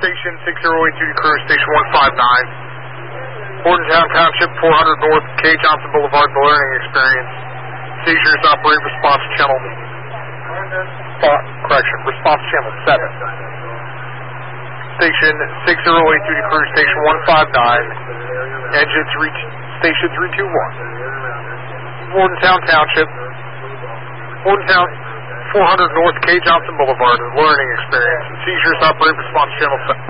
Station 6082 to Crew Station 159. Bordentown Township, 400 North, K. Johnson Boulevard, the Learning Experience. Seizures operate response channel. Response channel 7. Station 6082 to Crew Station 159. Engines reach Station 321. Bordentown Township, 400 North, K. Johnson Boulevard, the Learning Experience. Seizures operate response channel 7.